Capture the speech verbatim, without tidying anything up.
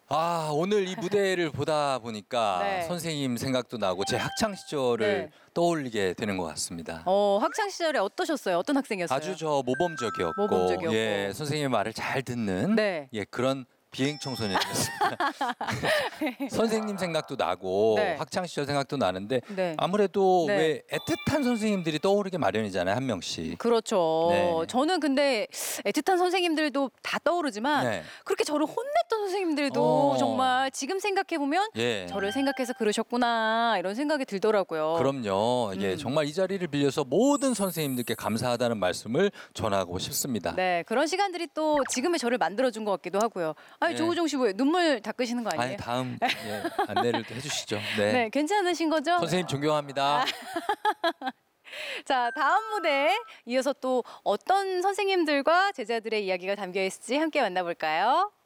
아, 오늘 이 무대를 보다 보니까 네. 선생님 생각도 나고 제 학창 시절을 네. 떠올리게 되는 것 같습니다. 어, 학창 시절에 어떠셨어요? 어떤 학생이었어요? 아주 저 모범적이었고, 모범적이었고. 예, 선생님의 말을 잘 듣는 네. 예, 그런 비행 청소년이었습니다. 선생님 생각도 나고 네. 학창 시절 생각도 나는데 네. 아무래도 네. 왜 애틋한 선생님들이 떠오르게 마련이잖아요, 한 명씩. 그렇죠. 네. 저는 근데 애틋한 선생님들도 다 떠오르지만 네. 그렇게 저를 혼냈던 선생님들도 어. 정말 지금 생각해 보면 예. 저를 생각해서 그러셨구나 이런 생각이 들더라고요. 그럼요. 예, 음. 정말 이 자리를 빌려서 모든 선생님들께 감사하다는 말씀을 전하고 싶습니다. 네, 그런 시간들이 또 지금의 저를 만들어준 것 같기도 하고요. 아니 네. 조우종 씨 왜 눈물 닦으시는 거 아니에요? 아니, 다음 예, 안내를 또 해주시죠. 네. 네, 괜찮으신 거죠? 선생님 존경합니다. 자, 다음 무대에 이어서 또 어떤 선생님들과 제자들의 이야기가 담겨 있을지 함께 만나볼까요?